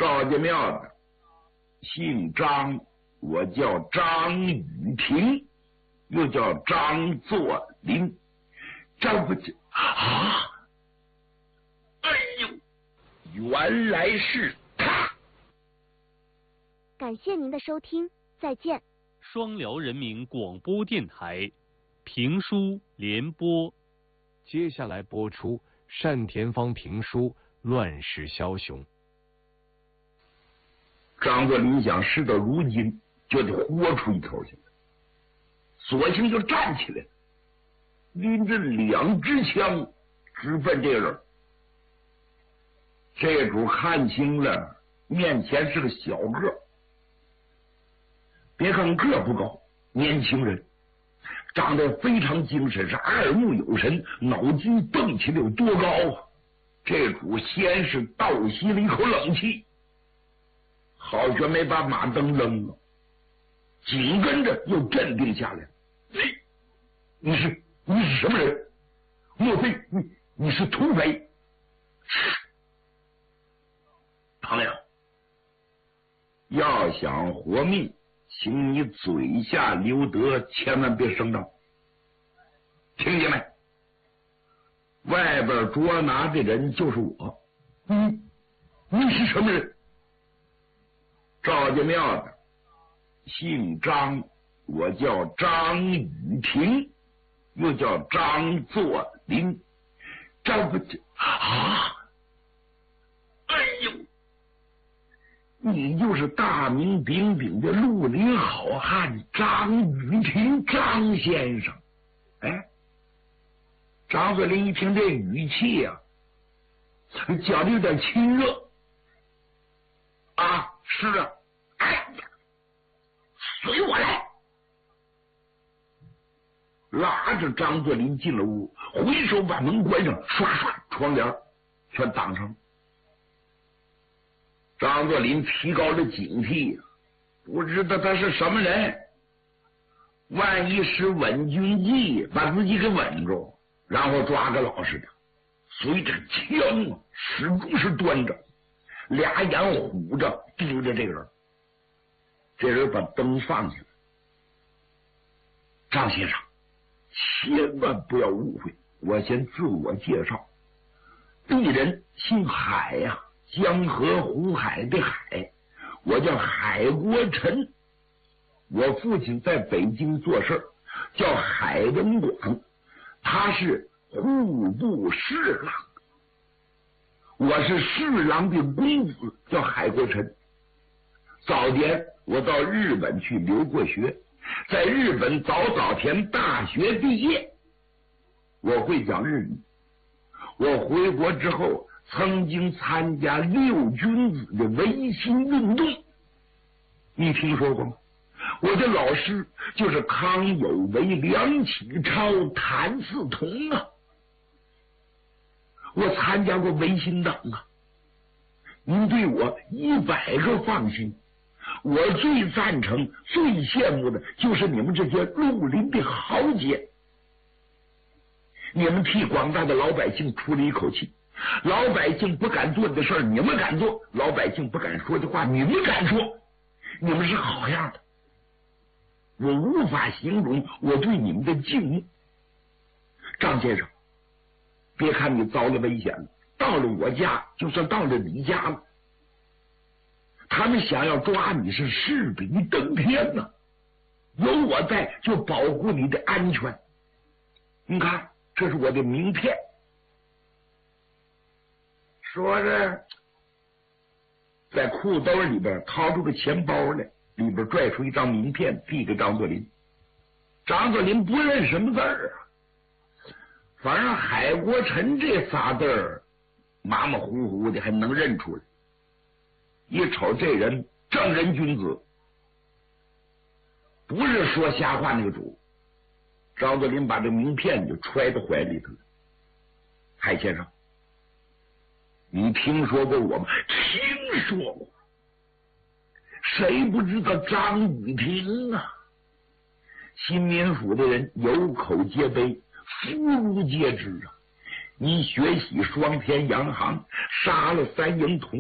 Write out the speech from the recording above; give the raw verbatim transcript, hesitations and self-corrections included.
赵家庙的，姓张，我叫张雨婷，又叫张作霖。张不啊！哎呦，原来是他！ 感谢您的收听，再见。 双辽人民广播电台评书联播， 接下来播出单田芳评书《乱世枭雄》。 张作霖想事到如今就得豁出一头去，索性就站起来，拎着两支枪直奔这个人。这主看清了面前是个小个，别看个不高，年轻人长得非常精神，是二目有神，脑筋蹦起来有多高啊！这主先是倒吸了一口冷气，好学没把马蹬扔了，紧跟着又镇定下来。你你是你是什么人？莫非你你是土匪？朋友，要想活命，请你嘴下留德，千万别声张，听见没？外边捉拿的人就是我。你你是什么人？赵家庙的，姓张，我叫张雨婷，又叫张作霖。张不啊！哎呦，你就是大名鼎鼎的绿林好汉张雨婷，张先生。哎，张作霖一听这语气啊，讲的有点亲热啊。是啊，哎呀，随我来！拉着张作霖进了屋，回手把门关上，唰唰窗帘全挡上。张作霖提高了警惕，不知道他是什么人，万一使稳军计把自己给稳住，然后抓个老实的。所以这个枪啊始终是端着，俩眼虎着盯着这个人。这人把灯放下来，张先生，千万不要误会，我先自我介绍，鄙人姓海呀、啊，江河湖海的海，我叫海国臣。我父亲在北京做事叫海文广，他是户部侍郎，我是侍郎的公子，叫海国臣。早年我到日本去留过学，在日本早早田大学毕业，我会讲日语。我回国之后曾经参加六君子的维新运动，你听说过吗？我的老师就是康有为、梁启超、谭嗣同啊。我参加过维新党啊，您对我一百个放心。我最赞成、最羡慕的就是你们这些绿林的豪杰，你们替广大的老百姓出了一口气，老百姓不敢做的事儿你们敢做，老百姓不敢说的话你们敢说，你们是好样的，我无法形容我对你们的敬慕。张先生，别看你遭了危险了，到了我家就算到了你家了，他们想要抓你是势比登天呐、啊！有我在，就保护你的安全。你看，这是我的名片。说着，在裤兜里边掏出个钱包来，里边拽出一张名片，递给张作霖。张作霖不认什么字儿啊，反正海国臣这仨字儿，马马虎虎的还能认出来。一瞅这人正人君子，不是说瞎话那个主。张作霖把这名片就揣到怀里头了。海先生，你听说过我吗？听说过，谁不知道张雨婷啊？新民府的人有口皆碑，妇孺皆知啊。你血洗双田洋行，杀了三营统